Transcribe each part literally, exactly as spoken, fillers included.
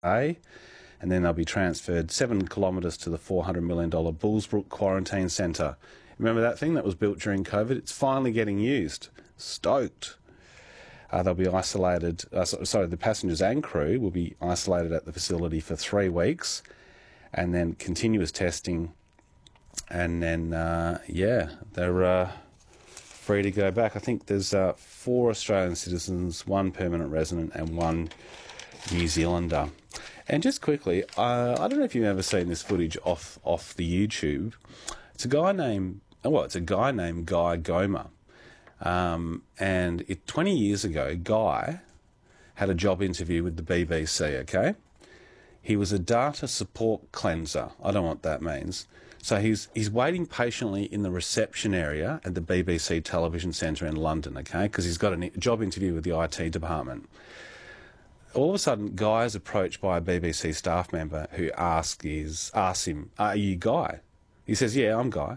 A, and then they'll be transferred seven kilometres to the four hundred million dollars Bullsbrook Quarantine Centre. Remember that thing that was built during COVID? It's finally getting used. Stoked. Uh, they'll be isolated, uh, sorry, the passengers and crew will be isolated at the facility for three weeks and then continuous testing. And then, uh, yeah, they're uh, free to go back. I think there's uh, four Australian citizens, one permanent resident and one New Zealander. And just quickly, uh, I don't know if you've ever seen this footage off, off the YouTube. It's a guy named, well, it's a guy named Guy Goma. Um, and it, twenty years ago, Guy had a job interview with the B B C, okay? He was a data support cleanser. I don't know what that means. So he's, he's waiting patiently in the reception area at the B B C Television Centre in London, okay? Because he's got a job interview with the I T department. All of a sudden, Guy is approached by a B B C staff member who asks, is, asks him, are you Guy? He says, yeah, I'm Guy.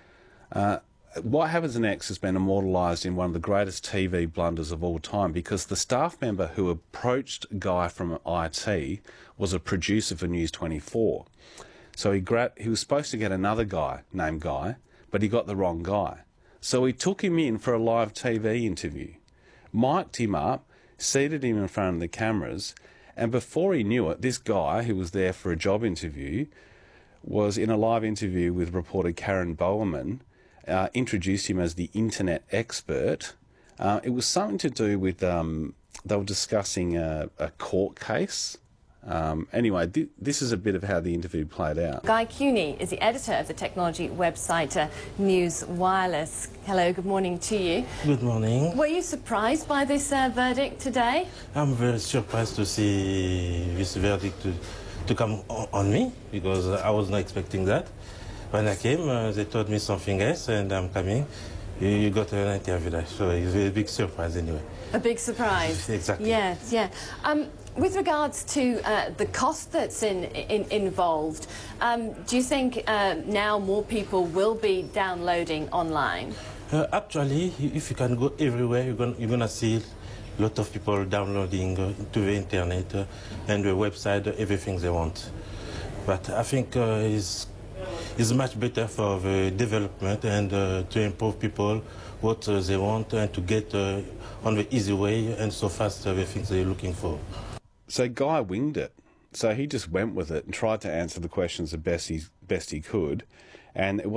Uh, What Happens Next has been immortalised in one of the greatest T V blunders of all time because the staff member who approached Guy from I T was a producer for News twenty-four. So he, gra he was supposed to get another guy named Guy, but he got the wrong guy. So he took him in for a live T V interview, mic'd him up, seated him in front of the cameras, and before he knew it, this guy who was there for a job interview was in a live interview with reporter Karen Bowerman. Uh, introduced him as the internet expert. Uh, it was something to do with, um, they were discussing a, a court case. Um, anyway, th this is a bit of how the interview played out. Guy Cuny is the editor of the technology website uh, News Wireless. Hello, good morning to you. Good morning. Were you surprised by this uh, verdict today? I'm very surprised to see this verdict to, to come on, on me because I was not expecting that. When I came, uh, they told me something else, and I'm coming. You, you got an interview there, so it's a big surprise anyway. A big surprise. Exactly. Yes, yeah. Um, with regards to uh, the cost that's in, in, involved, um, do you think uh, now more people will be downloading online? Uh, actually, if you can go everywhere, you're going you're gonna see a lot of people downloading uh, to the internet uh, and the website, uh, everything they want. But I think uh, it's is much better for the development and uh, to improve people what uh, they want and to get uh, on the easy way and so fast uh, the things they're looking for. So Guy winged it. So he just went with it and tried to answer the questions the best he, best he could. And it